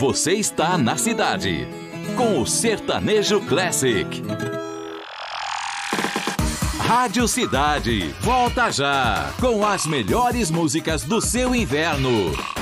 você está na cidade. Com o Sertanejo Classic. Rádio Cidade, volta já com as melhores músicas do seu inverno.